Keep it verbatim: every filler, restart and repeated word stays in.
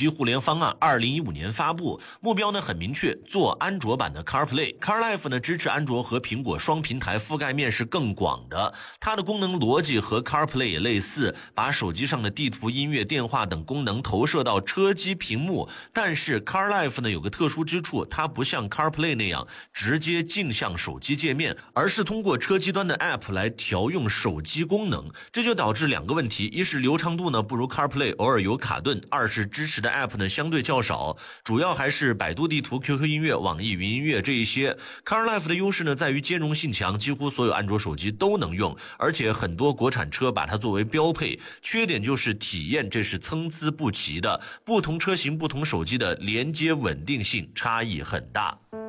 机互联方案二零一五年发布，目标呢很明确，做安卓版的 CarPlay。CarLife 呢支持安卓和苹果双平台，覆盖面是更广的。它的功能逻辑和 CarPlay 也类似，把手机上的地图、音乐、电话等功能投射到车机屏幕。但是 CarLife 呢有个特殊之处，它不像 CarPlay 那样直接镜像手机界面，而是通过车机端的 App 来调用手机功能。这就导致两个问题，一是流畅度呢不如 CarPlay， 偶尔有卡顿；二是支持的 App 呢相对较少，主要还是百度地图、Q Q 音乐、网易云音乐这一些。CarLife 的优势呢在于兼容性强，几乎所有安卓手机都能用，而且很多国产车把它作为标配。缺点就是体验这是参差不齐的，不同车型、不同手机的连接稳定性差异很大。